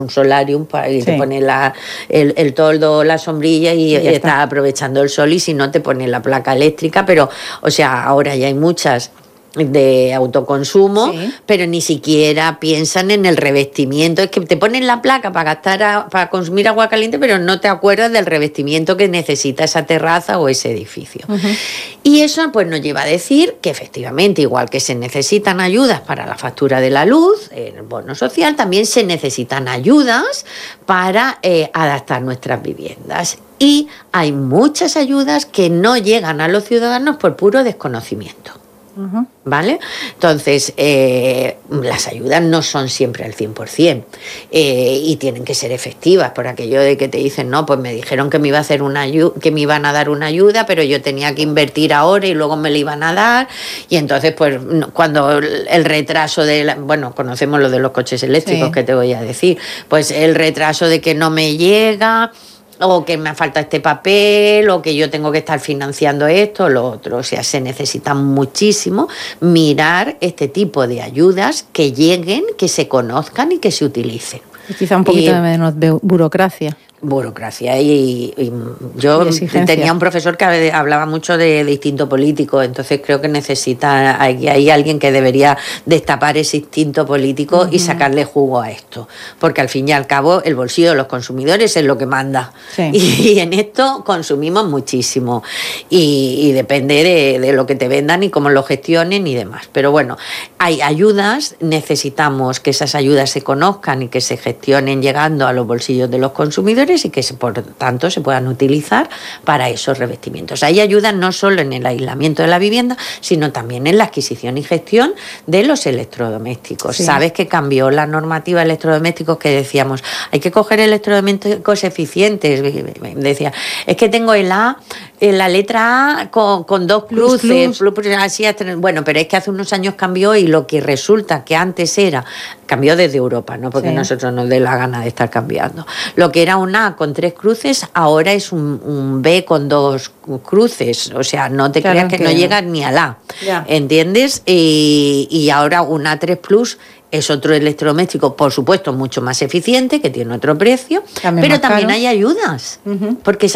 un solarium y te pone el toldo, la sombrilla y estás aprovechando el sol, y si no te pone la placa eléctrica. Pero, o sea, ahora ya hay muchas de autoconsumo, pero ni siquiera piensan en el revestimiento. Es que te ponen la placa para para consumir agua caliente, pero no te acuerdas del revestimiento que necesita esa terraza o ese edificio. Y eso pues nos lleva a decir que efectivamente, igual que se necesitan ayudas para la factura de la luz, el bono social, también se necesitan ayudas para adaptar nuestras viviendas. Y hay muchas ayudas que no llegan a los ciudadanos por puro desconocimiento. ¿Vale? Entonces, las ayudas no son siempre al 100%, y tienen que ser efectivas, por aquello de que te dicen, no, pues me dijeron que me iba a hacer que me iban a dar una ayuda, pero yo tenía que invertir ahora y luego me la iban a dar, y entonces pues cuando el retraso bueno, conocemos lo de los coches eléctricos, que te voy a decir, pues el retraso de que no me llega, o que me falta este papel, o que yo tengo que estar financiando esto o lo otro. O sea, se necesita muchísimo mirar este tipo de ayudas que lleguen, que se conozcan y que se utilicen. Y quizá un poquito de menos burocracia. Y yo tenía un profesor que hablaba mucho de instinto político, entonces creo que hay alguien que debería destapar ese instinto político y sacarle jugo a esto, porque al fin y al cabo el bolsillo de los consumidores es lo que manda, y en esto consumimos muchísimo, y depende de lo que te vendan y cómo lo gestionen y demás. Pero bueno, hay ayudas, necesitamos que esas ayudas se conozcan y que se gestionen llegando a los bolsillos de los consumidores, y que por tanto se puedan utilizar para esos revestimientos. Hay ayudas no solo en el aislamiento de la vivienda, sino también en la adquisición y gestión de los electrodomésticos. Sabes que cambió la normativa de electrodomésticos, que decíamos, hay que coger electrodomésticos eficientes. Decía, es que tengo la letra A con dos cruces, así, bueno, pero es que hace unos años cambió, y lo que resulta que antes cambió desde Europa, no porque nosotros nos dé la gana de estar cambiando. Lo que era un A con 3 cruces, ahora es un B con 2 cruces. O sea, no te creas que no llegas ni al A. ¿Entiendes? Y ahora un A3 Plus es otro electrodoméstico, por supuesto, mucho más eficiente, que tiene otro precio, pero también hay ayudas, porque